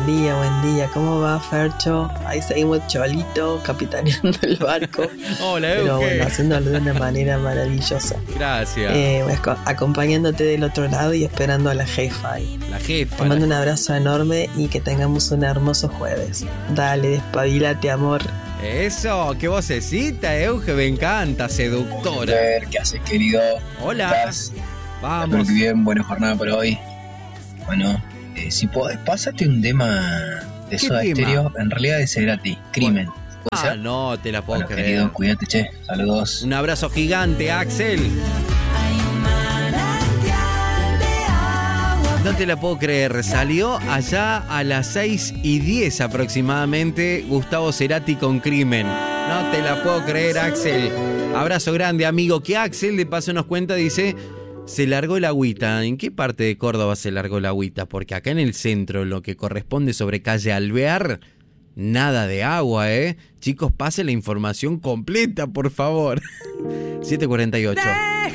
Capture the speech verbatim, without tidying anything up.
Buen día, buen día. ¿Cómo va, Fercho? Ahí seguimos cholito, capitaneando el barco. Hola, Pero Euge. bueno, haciéndolo de una manera maravillosa. Gracias. Eh, bueno, acompañándote del otro lado y esperando a la jefa ahí. La jefa. Te mando la... un abrazo enorme y que tengamos un hermoso jueves. Dale, despabilate, amor. Eso, qué vocecita, Euge, me encanta, seductora. A ver, ¿qué haces, querido? Hola. ¿Cómo estás? Vamos. Espero que bien, buena jornada por hoy. Bueno, eh, si podés, pásate un tema de Soda tema? Stereo. En realidad ese era ti, Crimen. ¿Puede Ah, ser? no, te la puedo Bueno, creer. querido, cuídate, che. Saludos. Un abrazo gigante, Axel. No te la puedo creer, salió allá a las seis y diez aproximadamente Gustavo Cerati con Crimen. No te la puedo creer, Axel. Abrazo grande, amigo. Que Axel de paso nos cuenta, dice, se largó el agüita. ¿En qué parte de Córdoba se largó el agüita? Porque acá en el centro, lo que corresponde sobre calle Alvear, nada de agua, ¿eh? Chicos, pase la información completa, por favor. siete cuarenta y ocho.